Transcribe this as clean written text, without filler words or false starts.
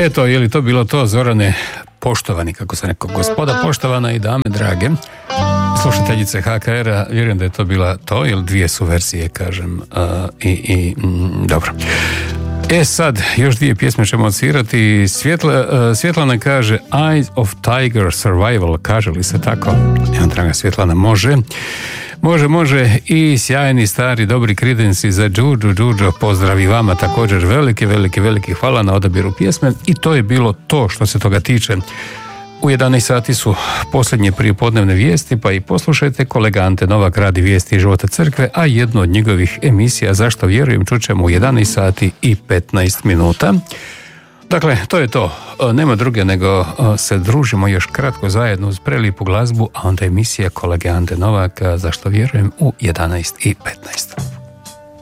Eto, je li to bilo to, Zorane, poštovani, kako sam rekao, gospoda poštovana i dame drage, slušateljice HKR-a, vjerujem da je to bila to, jer dvije su verzije, kažem, dobro. Sad, još dvije pjesme ćemo odsvirati. Svjetlana kaže Eyes of Tiger Survival, kaže li se tako? Evo, draga Svjetlana, može, i sjajni stari dobri Creedence za Đuđo, pozdrav i vama također, veliki hvala na odabiru pjesme. I to je bilo to što se toga tiče. U 11 sati su posljednje prijepodnevne vijesti, pa i poslušajte, kolega Ante Novak radi vijesti života crkve, a jednu od njegovih emisija, Zašto vjerujem, čućemo u 11 sati i 15 minuta. Dakle, to je to. Nema druge nego se družimo još kratko zajedno uz prelijepu glazbu, a onda emisija kolege Ante Novaka, Zašto vjerujem, u 11 i 15.